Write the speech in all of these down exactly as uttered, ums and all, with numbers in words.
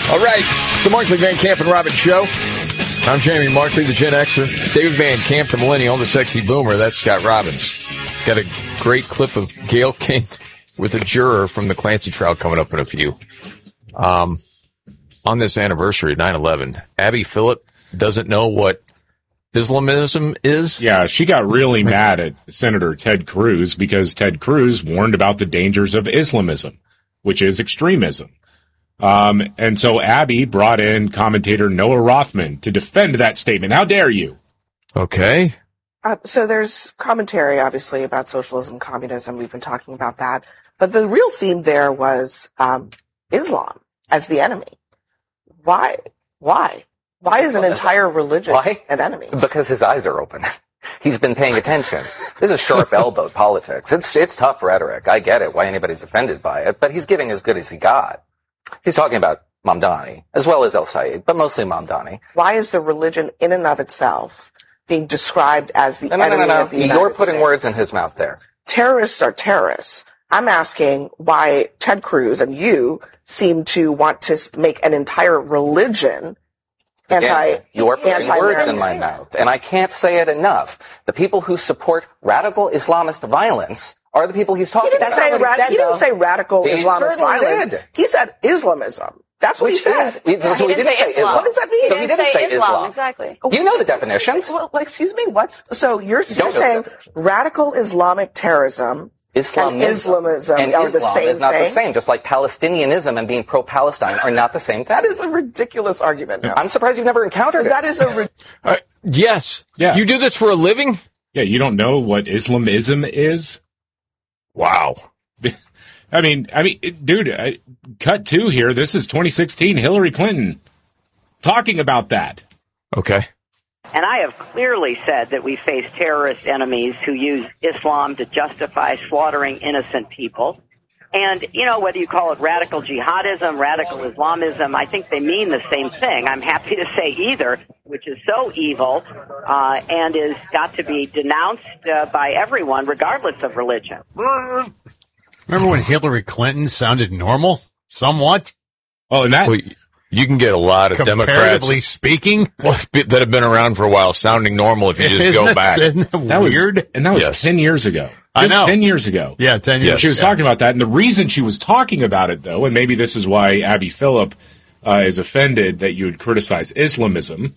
All right, the Markley Van Camp and Robbins Show. I'm Jamie Markley, the Gen Xer. David Van Camp, the Millennial, the Sexy Boomer. That's Scott Robbins. Got a great clip of Gayle King with a juror from the Clancy trial coming up in a few. Um, on this anniversary of nine eleven, Abby Phillip doesn't know what Islamism is? Yeah, she got really mad at Senator Ted Cruz because Ted Cruz warned about the dangers of Islamism, which is extremism. Um, and so Abby brought in commentator Noah Rothman to defend that statement. How dare you? Okay. Uh, so there's commentary, obviously, about socialism, communism. We've been talking about that. But the real theme there was um, Islam as the enemy. Why? Why? Why is an entire religion Why? an enemy? Because his eyes are open. He's been paying attention. This is sharp-elbowed politics. It's it's tough rhetoric. I get it, why anybody's offended by it, but he's giving as good as he got. He's talking about Mamdani, as well as El Sayed, but mostly Mamdani. Why is the religion in and of itself being described as the no, no, enemy no, no, of the no. United You're putting States? words in his mouth there. Terrorists are terrorists. I'm asking why Ted Cruz and you seem to want to make an entire religion anti. Again, you're putting words in anti-American. my mouth, and I can't say it enough. The people who support radical Islamist violence are the people he's talking He didn't about. say, That's not what ra- he said, he didn't though. say radical He Islamist certainly violence. did. He said Islamism. That's what Which he said. is, he, so he he didn't didn't say say Islam. Islam. What does that mean? So He he didn't didn't say say Islam, Islam. exactly. You know the definitions. Well, like, excuse me, what's so you're, You you're don't know saying the definitions. radical Islamic terrorism Islamism and Islamism and are the Islam same is not thing? the same, just like Palestinianism and being pro-Palestine are not the same thing. That is a ridiculous argument. Now. I'm surprised you've never encountered it. That is a ri- Uh, yes. Yeah. You do this for a living? Yeah, you don't know what Islamism is? Wow. I mean, I mean, it- dude, I, cut two here. This is twenty sixteen Hillary Clinton talking about that. Okay. And I have clearly said that we face terrorist enemies who use Islam to justify slaughtering innocent people. And, you know, whether you call it radical jihadism, radical Islamism, I think they mean the same thing. I'm happy to say either, which is so evil uh, and is got to be denounced uh, by everyone, regardless of religion. Remember when Hillary Clinton sounded normal? Somewhat? Oh, and that... Well, you can get a lot of Comparatively Democrats speaking? that have been around for a while sounding normal if you just Isn't go that- back. isn't that That was weird? and that was Yes. ten years ago. I Just know. ten years ago. Yeah, ten Yeah, years. she was yeah. talking about that, and the reason she was talking about it, though, and maybe this is why Abby Phillip uh, is offended that you would criticize Islamism.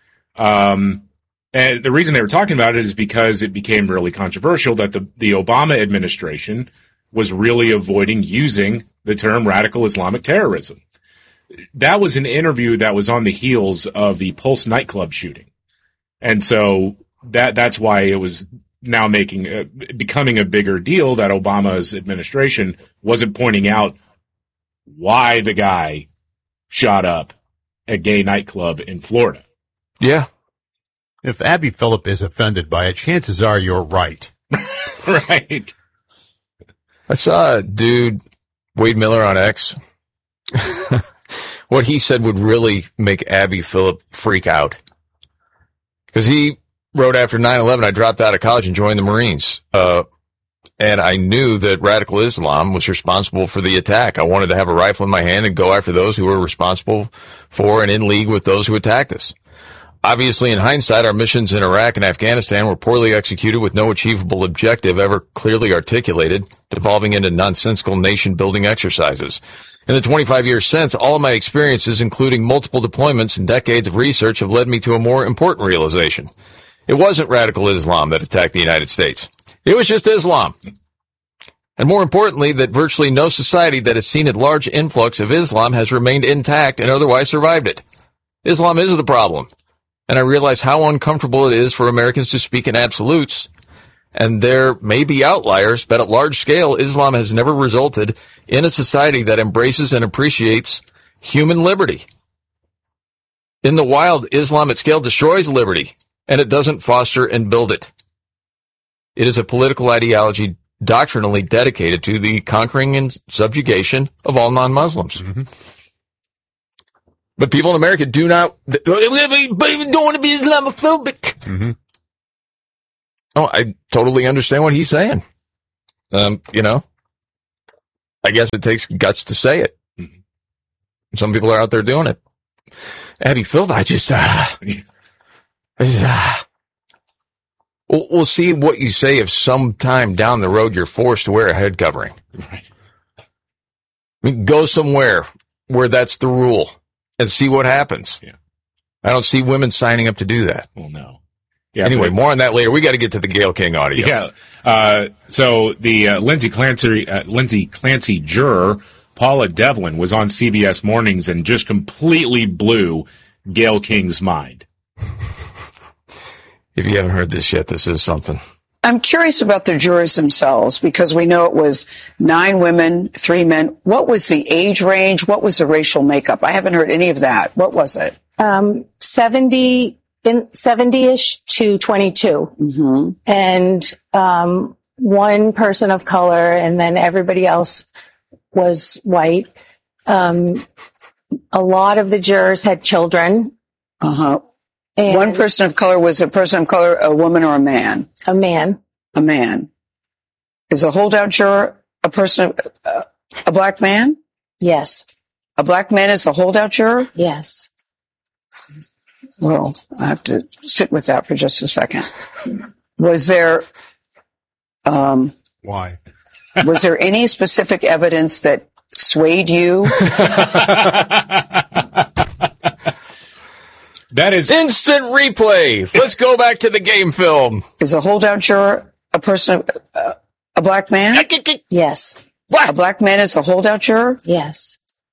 Um, and the reason they were talking about it is because it became really controversial that the the Obama administration was really avoiding using the term radical Islamic terrorism. That was an interview that was on the heels of the Pulse nightclub shooting, and so that that's why it was now making uh, becoming a bigger deal that Obama's administration wasn't pointing out why the guy shot up a gay nightclub in Florida. Yeah. If Abby Phillip is offended by it, chances are you're right. Right. I saw a dude, Wade Miller on X. What he said would really make Abby Phillip freak out. Because he wrote after nine eleven, I dropped out of college and joined the Marines. Uh, and I knew that radical Islam was responsible for the attack. I wanted to have a rifle in my hand and go after those who were responsible for and in league with those who attacked us. Obviously, in hindsight, our missions in Iraq and Afghanistan were poorly executed with no achievable objective ever clearly articulated, devolving into nonsensical nation-building exercises. In the twenty-five years since, all of my experiences, including multiple deployments and decades of research, have led me to a more important realization. It wasn't radical Islam that attacked the United States. It was just Islam. And more importantly, that virtually no society that has seen a large influx of Islam has remained intact and otherwise survived it. Islam is the problem. And I realize how uncomfortable it is for Americans to speak in absolutes. And there may be outliers, but at large scale, Islam has never resulted in a society that embraces and appreciates human liberty. In the wild, Islam at scale destroys liberty, and it doesn't foster and build it. It is a political ideology doctrinally dedicated to the conquering and subjugation of all non-Muslims. Mm-hmm. But people in America do not, don't want to be Islamophobic. Mm-hmm. Oh, I totally understand what he's saying. Um, you know, I guess it takes guts to say it. Some people are out there doing it. Abby Phillip, I just, uh, I just, uh, we'll, we'll see what you say if sometime down the road you're forced to wear a head covering. Right. I mean, go somewhere where that's the rule and see what happens. Yeah. I don't see women signing up to do that. Well, no. Yeah, anyway, but, more on that later. We got to get to the Gayle King audio. Yeah. Uh, so the uh, Lindsay Clancy, uh, Lindsay Clancy juror, Paula Devlin, was on C B S Mornings and just completely blew Gayle King's mind. If you haven't heard this yet, this is something. I'm curious about the jurors themselves because we know it was nine women, three men. What was the age range? What was the racial makeup? I haven't heard any of that. What was it? Um, seventy in seventy-ish to twenty-two, Mm-hmm. and um, one person of color, and then everybody else was white. Um, a lot of the jurors had children. Uh-huh. And One person of color was a person of color, a woman or a man? a man. A man. Is a holdout juror a person, of, uh, a black man? Yes, A black man is a holdout juror? yes. Well, I have to sit with that for just a second. Was there, um, Why? was there any specific evidence that swayed you? That is Instant replay. Let's go back to the game film. Is a holdout juror a person, of, uh, a black man? Yes, A black man is a holdout juror? yes.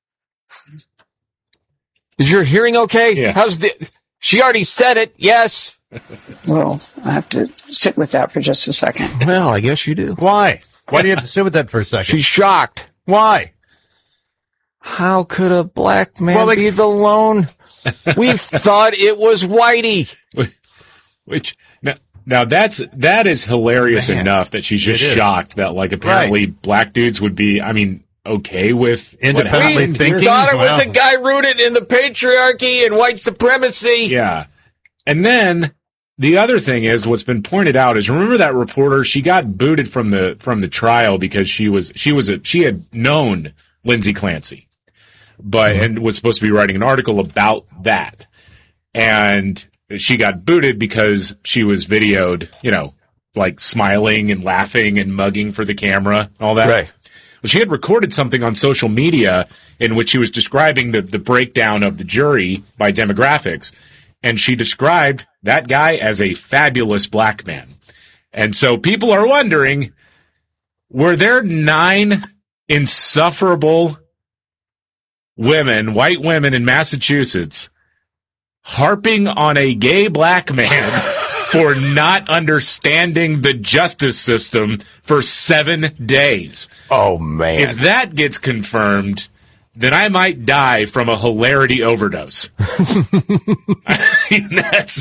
Is your hearing okay? Yeah. How's the? She already said it. Yes. Well, I have to sit with that for just a second. Well, I guess you do. Why? Why do you have to sit with that for a second? She's shocked. Why? How could a black man Well, be ex- the lone? We thought it was Whitey. which now, now that's that is hilarious Man. enough that she's just It is. shocked that like apparently black dudes would be. I mean, okay with what Independently happened thinking. here. Thought it was Well. a guy rooted in the patriarchy and white supremacy. Yeah. And then the other thing is what's been pointed out is remember that reporter, she got booted from the from the trial because she was she was a she had known Lindsay Clancy, but Mm-hmm. and was supposed to be writing an article about that. And she got booted because she was videoed, you know, like smiling and laughing and mugging for the camera, all that. Right. Well, she had recorded something on social media in which she was describing the, the breakdown of the jury by demographics. And she described that guy as a fabulous black man. And so people are wondering, were there nine insufferable women, white women in Massachusetts, harping on a gay black man for not understanding the justice system for seven days? Oh man. If that gets confirmed, then I might die from a hilarity overdose. I mean, that's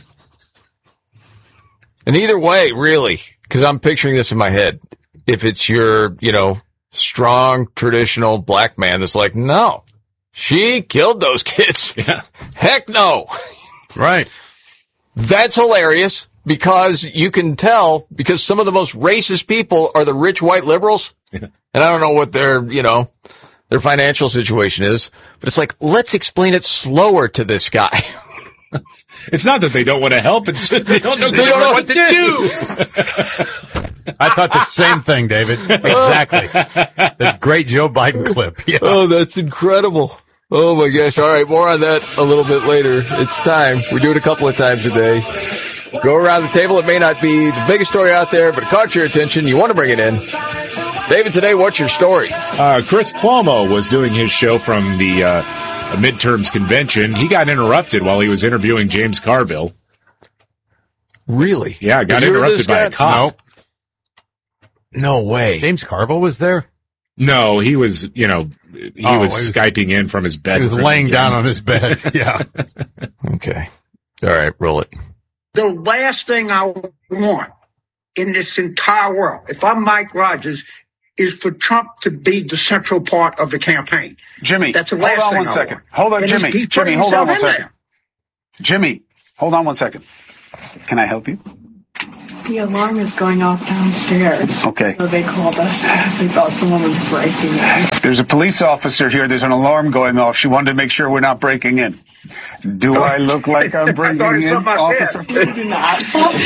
And either way, really, because I'm picturing this in my head. If it's your, you know, strong, traditional black man that's like, no, she killed those kids. Yeah. Heck no. Right. That's hilarious because you can tell because some of the most racist people are the rich white liberals. Yeah. And I don't know what their, you know, their financial situation is, but it's like, let's explain it slower to this guy. It's not that they don't want to help; it's just they don't know, They don't know what to do. I thought the same thing, David. Exactly. That great Joe Biden clip. Yeah. Oh, that's incredible. Oh my gosh. All right. More on that a little bit later. It's time. We do it a couple of times a day. Go around the table. It may not be the biggest story out there, but it caught your attention. You want to bring it in. David, today, what's your story? Uh, Chris Cuomo was doing his show from the uh, midterms convention. He got interrupted while he was interviewing James Carville. Really? Yeah, got Did you hear interrupted this by a guy? cop. No way. James Carville was there? No, he was, you know, he Oh, was he was- Skyping in from his bed. He was laying down on his bed. Yeah. Okay. All right. Roll it. The last thing I want in this entire world, if I'm Mike Rogers, is for Trump to be the central part of the campaign. Jimmy, That's the hold last on thing one I second. want. Hold on, And Jimmy. he's- he's Jimmy, putting hold on one himself in second. Jimmy, hold on one second. Can I help you? The alarm is going off downstairs. Okay. So they called us. They thought someone was breaking in. There's a police officer here. There's an alarm going off. She wanted to make sure we're not breaking in. Do I look like I'm breaking in, officer? You do not.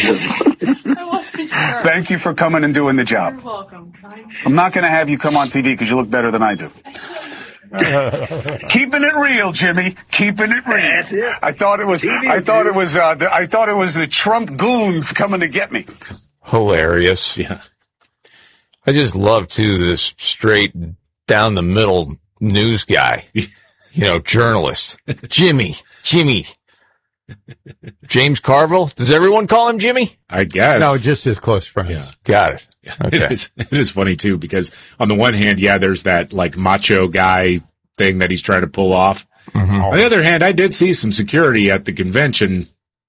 I wasn't sure. Thank you for coming and doing the job. You're welcome. I'm not going to have you come on T V because you look better than I do. Keeping it real, Jimmy. Keeping it real. I thought it was. I thought it was. Uh, the, I thought it was the Trump goons coming to get me. Hilarious. Yeah. I just love too this straight down the middle news guy. You know, journalist. Jimmy. Jimmy. James Carville. Does everyone call him Jimmy? I guess. No, just his close friends. Yeah. Got it. Okay. It is, it is funny too, because on the one hand, yeah, there's that like macho guy thing that he's trying to pull off. Mm-hmm. On the other hand, I did see some security at the convention.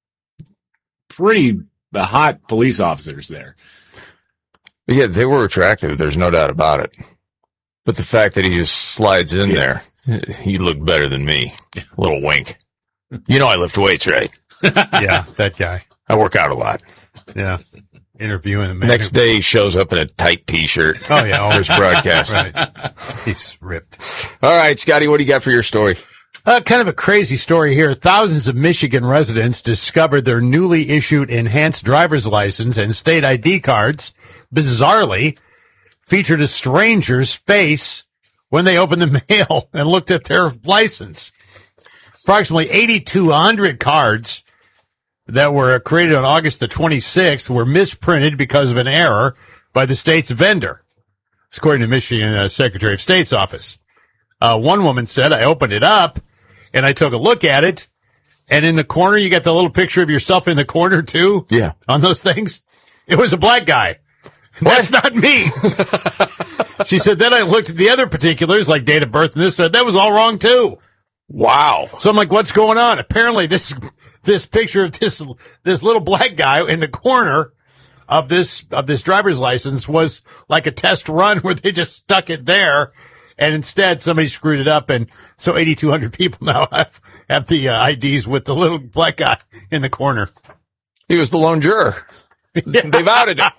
Pretty hot police officers there. Yeah, they were attractive. There's no doubt about it. But the fact that he just slides in Yeah. there, he looked better than me. Little wink. You know I lift weights, right? Yeah, that guy. I work out a lot. Yeah. Interviewing a man. Next who- day, he shows up in a tight T-shirt. Oh, yeah. All First broadcast. Right. He's ripped. All right, Scotty, what do you got for your story? Uh, kind of a crazy story here. Thousands of Michigan residents discovered their newly issued enhanced driver's license and state I D cards, bizarrely, featured a stranger's face when they opened the mail and looked at their license. Approximately eighty-two hundred cards that were created on August the twenty-sixth were misprinted because of an error by the state's vendor, according to Michigan uh, Secretary of State's office. Uh, one woman said, I opened it up and I took a look at it, and in the corner, you got the little picture of yourself in the corner too. Yeah. On those things. It was a black guy. That's not me. She said, then I looked at the other particulars like date of birth and this, that was all wrong too. Wow. So I'm like, what's going on? Apparently this, this picture of this, this little black guy in the corner of this, of this driver's license was like a test run where they just stuck it there. And instead somebody screwed it up. And so eighty-two hundred people now have, have the uh, I Ds with the little black guy in the corner. He was the lone juror. They've outed him.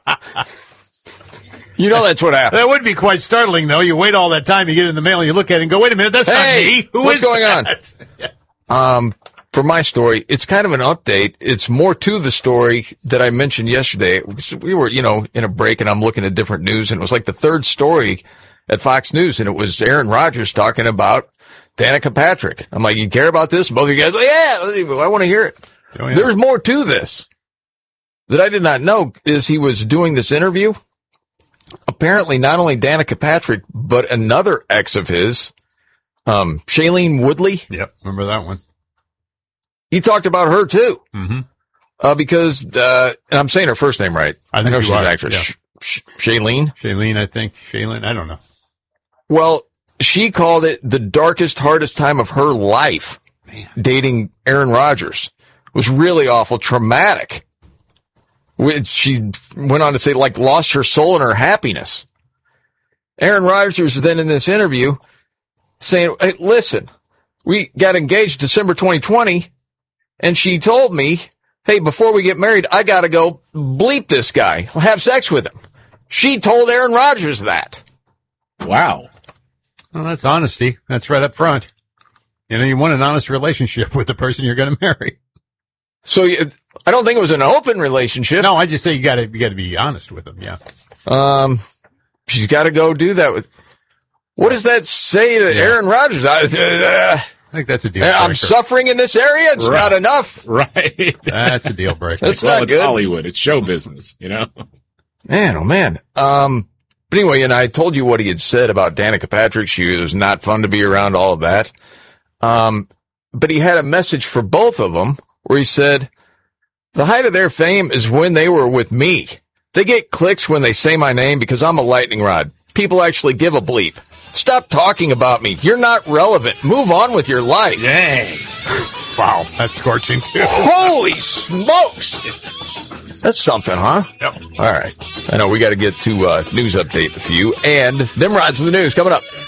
You know that's what happened. That would be quite startling, though. You wait all that time, you get it in the mail, and you look at it and go, wait a minute, that's Hey, not me. Who what's is going that? on? Um, for my story, it's kind of an update. It's more to the story that I mentioned yesterday. We were, you know, in a break, and I'm looking at different news, and it was like the third story at Fox News, and it was Aaron Rodgers talking about Danica Patrick. I'm like, you care about this? Both of you guys, like, yeah, I want to hear it. Oh, yeah. There's more to this that I did not know is he was doing this interview. Apparently, not only Danica Patrick, but another ex of his, um, Shailene Woodley. Yep, remember that one. He talked about her too, Mm-hmm. uh, because uh, and I'm saying her first name right. I think know you she's are, an actress. yeah. Sh- Sh- Shailene. Shailene, I think. Shailene, I don't know. Well, she called it the darkest, hardest time of her life. Man. Dating Aaron Rodgers. It was really awful, traumatic. Which she went on to say, like, lost her soul and her happiness. Aaron Rodgers then in this interview saying, hey, listen, we got engaged December twenty twenty, and she told me, hey, before we get married, I got to go bleep this guy, have sex with him. She told Aaron Rodgers that. Wow. Well, that's honesty. That's right up front. You know, you want an honest relationship with the person you're going to marry. So you, I don't think it was an open relationship. No, I just say you got to you got to be honest with them. Yeah. Um, she's got to go do that with. What does that say to Yeah. Aaron Rodgers? I, uh, I think that's a deal I'm breaker. suffering in this area. It's Right. not enough. Right. That's a deal breaker. That's well, not it's good. Hollywood. It's show business, you know? Man, oh man. Um, but anyway, and I told you what he had said about Danica Patrick. She was not fun to be around, all of that. Um, but he had a message for both of them where he said, the height of their fame is when they were with me. They get clicks when they say my name because I'm a lightning rod. People actually give a bleep. Stop talking about me. You're not relevant. Move on with your life. Dang. Wow, that's scorching too. Holy smokes. That's something, huh? Yep. All right. I know we got to get to uh, news update with you and Nimrod's in the news coming up.